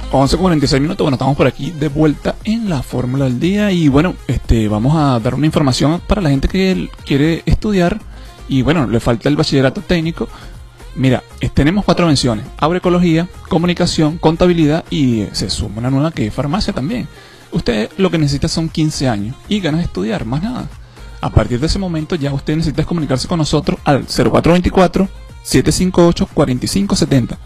11:46 minutos. Bueno, estamos por aquí de vuelta en la Fórmula del Día. Y bueno, vamos a dar una información para la gente que quiere estudiar y bueno, le falta el bachillerato técnico. Mira, tenemos 4 menciones: agroecología, comunicación, contabilidad y se suma una nueva que es farmacia también. Usted lo que necesita son 15 años y ganas de estudiar, más nada. A partir de ese momento ya usted necesita comunicarse con nosotros al 0424-758-4570.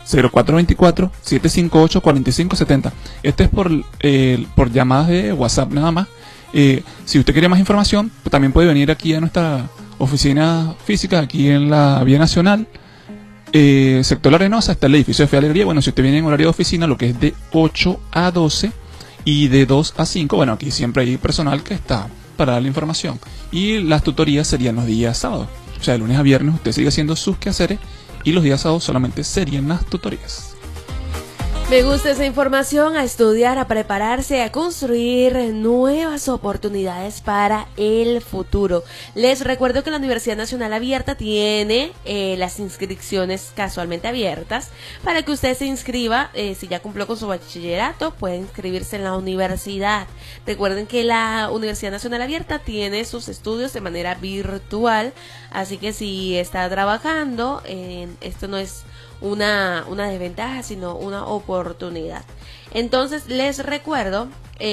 0424-758-4570. Este es por llamadas de WhatsApp nada más. Si usted quiere más información, también puede venir aquí a nuestra oficina física, aquí en la Vía Nacional, sector La Arenosa. Está el edificio de Fe Alegría. Bueno, si usted viene en horario de oficina, lo que es de 8 a 12 y de 2 a 5, bueno, aquí siempre hay personal que está para dar la información. Y las tutorías serían los días sábados. O sea, de lunes a viernes usted sigue haciendo sus quehaceres y los días sábados solamente serían las tutorías. Me gusta esa información, a estudiar, a prepararse, a construir nuevas oportunidades para el futuro. Les recuerdo que la Universidad Nacional Abierta tiene las inscripciones casualmente abiertas para que usted se inscriba. Si ya cumplió con su bachillerato, puede inscribirse en la universidad. Recuerden que la Universidad Nacional Abierta tiene sus estudios de manera virtual, así que si está trabajando, esto no es una desventaja, sino una oportunidad. Entonces les recuerdo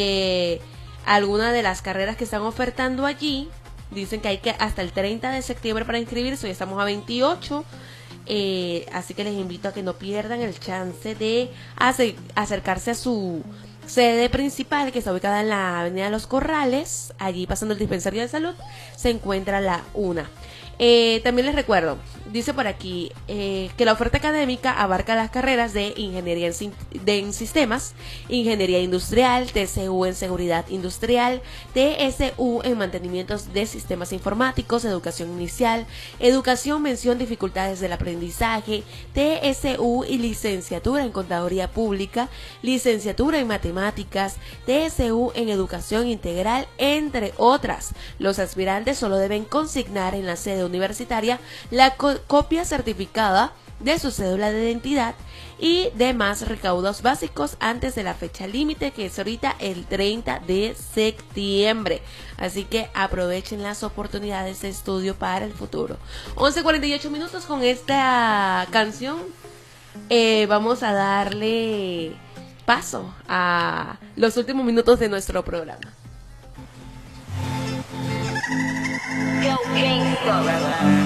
algunas de las carreras que están ofertando allí. Dicen que hay que hasta el 30 de septiembre para inscribirse. Hoy estamos a 28, así que les invito a que no pierdan el chance de acercarse a su sede principal, que está ubicada en la Avenida de los Corrales. Allí, pasando el dispensario de salud, se encuentra la UNA. También les recuerdo, dice por aquí, que la oferta académica abarca las carreras de Ingeniería en Sistemas, Ingeniería Industrial, TCU en Seguridad Industrial, TSU en Mantenimientos de Sistemas Informáticos, Educación Inicial, Educación Mención Dificultades del Aprendizaje, TSU y Licenciatura en Contaduría Pública, Licenciatura en Matemáticas, TSU en Educación Integral, entre otras. Los aspirantes solo deben consignar en la sede universitaria la copia certificada de su cédula de identidad y demás recaudos básicos antes de la fecha límite, que es ahorita el 30 de septiembre. Así que aprovechen las oportunidades de estudio para el futuro. 11:48 minutos. Con esta canción vamos a darle paso a los últimos minutos de nuestro programa. Go Gangsta.